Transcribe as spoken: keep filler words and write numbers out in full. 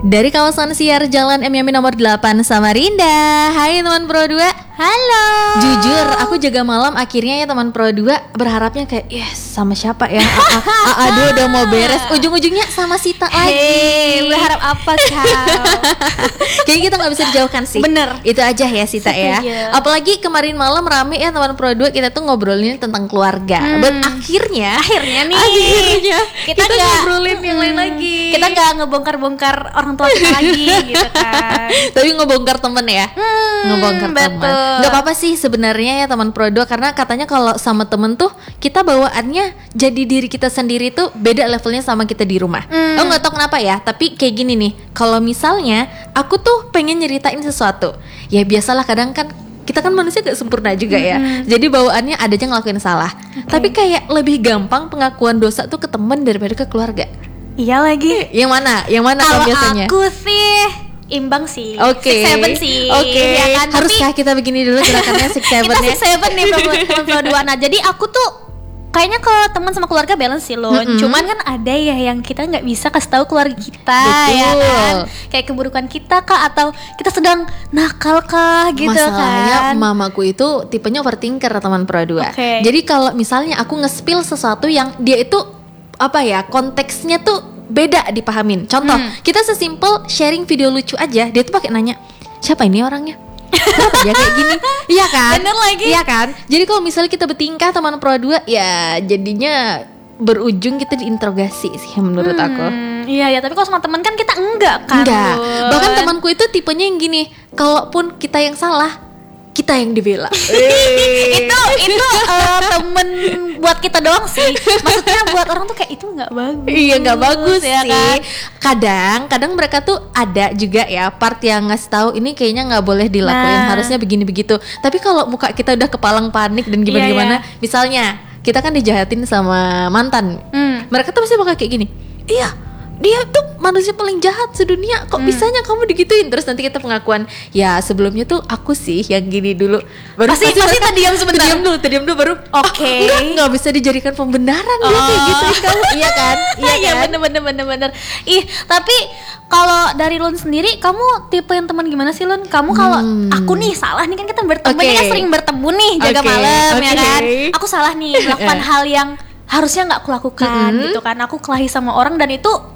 Dari kawasan siar Jalan M Yamin nomor delapan Samarinda. Hai teman Pro dua. Halo. Jujur, aku jaga malam akhirnya ya teman Pro dua berharapnya kayak yes sama siapa ya? A A dua udah mau beres. Ujung-ujungnya sama Sita lagi. Hei, berharap apa kau? Kayaknya kita nggak bisa dijauhkan sih. Bener. Itu aja ya Sita ya. Apalagi kemarin malam rame ya teman Pro dua, kita tuh ngobrolin tentang keluarga. Hmm. But akhirnya, Akhirnya nih akhirnya kita, kita nggak- ngobrolin yang lain hmm, lagi. Kita nggak ngebongkar-bongkar orang tua kita lagi gitu kan. Tapi ngebongkar temen ya. Hmm, Ngebongkar teman. betul. Gak apa-apa sih sebenarnya ya teman Pro dua, karena katanya kalau sama temen tuh kita bawaannya jadi diri kita sendiri tuh beda levelnya sama kita di rumah. Hmm. Oh nggak tahu kenapa ya, tapi kayak gini nih. Kalau misalnya aku tuh pengen nyeritain sesuatu, ya biasalah kadang kan kita kan manusia gak sempurna juga ya. Hmm. Jadi bawaannya ada aja ngelakuin salah. Tapi kayak lebih gampang pengakuan dosa tuh ke temen daripada ke keluarga. Iya lagi. Yang mana? Yang mana Kalau kalau biasanya? aku sih imbang sih. Oke. Six seven sih. Oke. Ya kan? Haruskah kita begini dulu gerakannya six seven Kita ya? six seven nih teman Pro dua. Nah, jadi aku tuh kayaknya ke teman sama keluarga balance sih loh. Mm-mm. Cuman kan ada ya yang kita nggak bisa kasih tahu keluarga kita. Betul. Ya kan? Kayak keburukan kita kah, atau kita sedang nakal kah gitu. Masalahnya kan. mamaku itu tipenya overthinker teman Pro dua. Oke. Jadi kalau misalnya aku nge-spill sesuatu yang dia itu apa ya, konteksnya tuh beda dipahamin. Contoh, Hmm. kita sesimpel sharing video lucu aja, dia tuh pakai nanya, "Siapa ini orangnya?" Kenapa ya kayak gini? Iya kan? Bener lagi. Iya kan? Jadi kalau misalnya kita bertingkah teman Pro dua, ya jadinya berujung kita diinterogasi sih menurut aku. Hmm, iya ya, tapi kalau sama teman kan kita enggak kan. Enggak. Bun. Bahkan temanku itu tipenya yang gini, kalaupun kita yang salah, kita yang dibela. itu itu eh, temen buat kita doang sih. Maksudnya buat orang tuh kayak itu nggak bagus. Iya nggak bagus ya sih. kan? Kadang, kadang mereka tuh ada juga ya part yang ngasih tahu ini kayaknya nggak boleh dilakuin, Nah. harusnya begini begitu. Tapi kalau muka kita udah kepalang panik dan gimana gimana, Iya, misalnya kita kan dijahatin sama mantan, Hmm. mereka tuh pasti bakal kayak gini. Iya. Dia tuh manusia paling jahat sedunia. Kok Hmm. bisanya kamu digituin? Terus nanti kita pengakuan, ya sebelumnya tuh aku sih yang gini dulu. Baru Pasti- pasti mereka terdiam sebentar. Terdiam dulu, terdiam dulu baru. Oke. "Ah, enggak, enggak bisa dijadikan pembenaran dia kayak Oh. gituin kamu." Iya kan? Iya Iya kan? bener bener bener bener. Ih, tapi kalau dari Lun sendiri, kamu tipe yang teman gimana sih Lun? Kamu kalau Hmm. aku nih salah nih, kan kita bertemu Oke. ini kan sering bertemu nih jaga Oke, malam ya oke. kan. Aku salah nih melakukan Eh. hal yang harusnya nggak aku lakukan Mm-mm. gitu kan. Aku kelahi sama orang dan itu